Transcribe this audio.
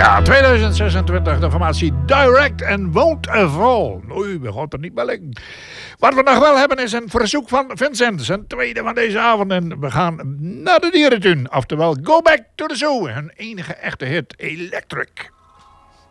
Ja, 2026, de formatie Direct and Won't Fall. Oei, we gaan er niet bij liggen. Wat we nog wel hebben is een verzoek van Vincent, zijn tweede van deze avond. En we gaan naar de dierentuin, oftewel Go Back to the Zoo. Hun enige echte hit, Electric.